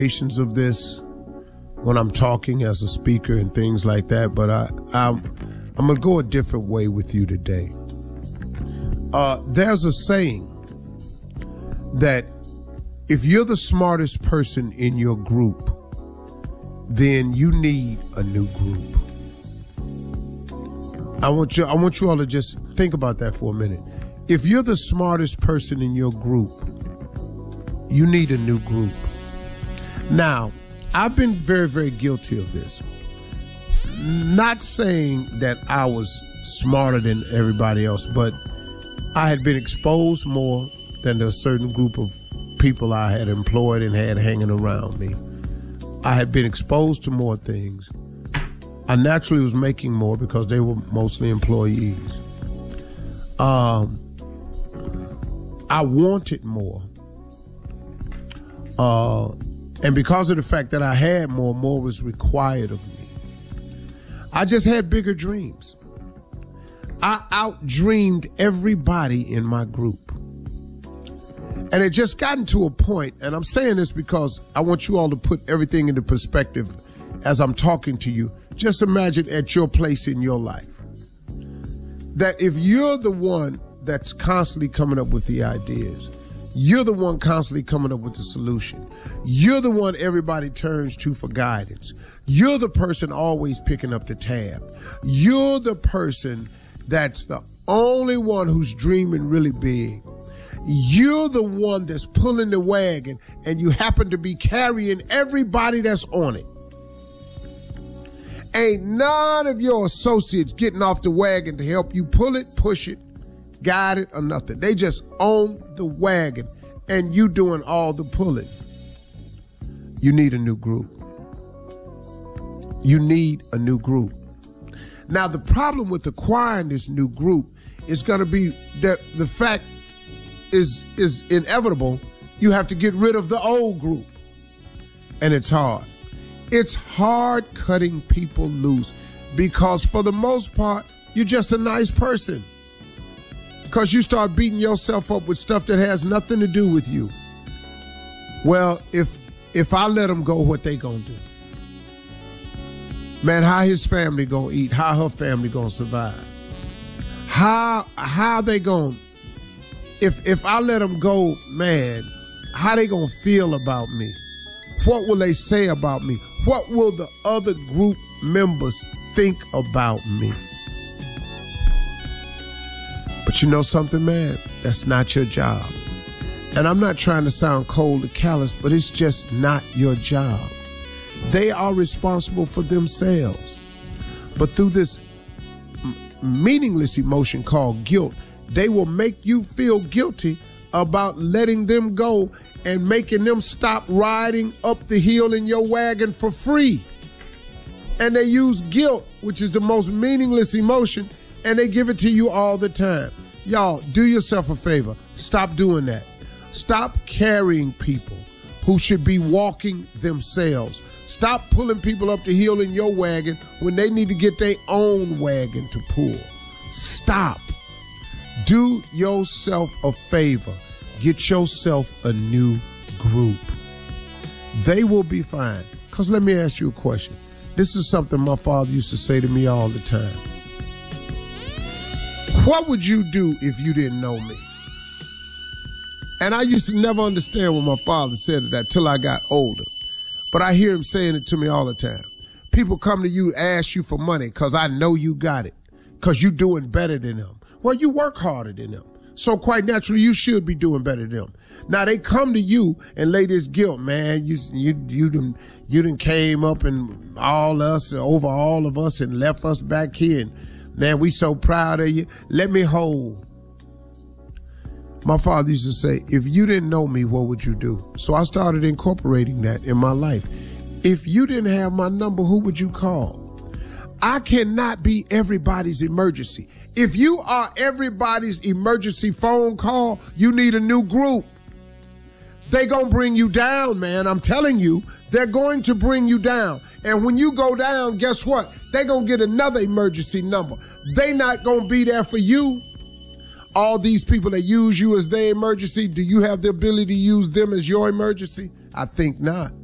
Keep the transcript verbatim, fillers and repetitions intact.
of this when I'm talking as a speaker and things like that, but I, I'm, I'm going to go a different way with you today. Uh, there's a saying that if you're the smartest person in your group, then you need a new group. I want you, I want you all to just think about that for a minute. If you're the smartest person in your group, you need a new group. Now, I've been very, very guilty of this. Not saying that I was smarter than everybody else, but I had been exposed more than a certain group of people I had employed and had hanging around me. I had been exposed to more things. I naturally was making more because they were mostly employees. Um, I wanted more. Uh, and because of the fact that I had more, more was required of me. I just had bigger dreams. I outdreamed everybody in my group. And it just gotten to a point, and I'm saying this because I want you all to put everything into perspective as I'm talking to you. Just imagine at your place in your life that if you're the one that's constantly coming up with the ideas, you're the one constantly coming up with the solution, you're the one everybody turns to for guidance, you're the person always picking up the tab, you're the person that's the only one who's dreaming really big, you're the one that's pulling the wagon, and you happen to be carrying everybody that's on it. Ain't none of your associates getting off the wagon to help you pull it, push it, guide it, or nothing. They just own the wagon, and you doing all the pulling. You need a new group. You need a new group. Now, the problem with acquiring this new group is going to be that the fact is, is inevitable. You have to get rid of the old group, and it's hard. It's hard cutting people loose because for the most part, you're just a nice person. Because you start beating yourself up with stuff that has nothing to do with you. Well, if if I let them go, what they gonna do? Man, how his family gonna eat? How her family gonna survive? How how they gonna? If if I let them go, man, how they gonna feel about me? What will they say about me? What will the other group members think about me? But you know something, man? That's not your job. And I'm not trying to sound cold or callous, but it's just not your job. They are responsible for themselves. But through this m- meaningless emotion called guilt, they will make you feel guilty about letting them go and making them stop riding up the hill in your wagon for free. And they use guilt, which is the most meaningless emotion, and they give it to you all the time. Y'all, do yourself a favor. Stop doing that. Stop carrying people who should be walking themselves. Stop pulling people up the hill in your wagon when they need to get their own wagon to pull. Stop. Do yourself a favor. Get yourself a new group. They will be fine. Because let me ask you a question. This is something my father used to say to me all the time. What would you do if you didn't know me? And I used to never understand when my father said that till I got older. But I hear him saying it to me all the time. People come to you, ask you for money because I know you got it, because you're doing better than them. Well, you work harder than them. So quite naturally, you should be doing better than them. Now they come to you and lay this guilt, man. You you you done you done came up and all us over all of us and left us back here. And man, we so proud of you. Let me hold. My father used to say, if you didn't know me, what would you do? So I started incorporating that in my life. If you didn't have my number, who would you call? I cannot be everybody's emergency. If you are everybody's emergency phone call, you need a new group. They gonna bring you down, man. I'm telling you, they're going to bring you down. And when you go down, guess what? They gonna get another emergency number. They not gonna be there for you. All these people that use you as their emergency, do you have the ability to use them as your emergency? I think not.